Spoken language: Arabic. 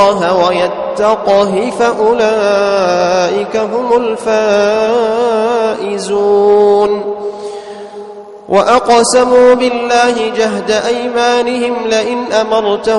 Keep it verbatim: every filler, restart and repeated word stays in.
الله ويتقه فأولئك هم الفائزون. وأقسموا بالله جهد أيمانهم لئن أمرتهم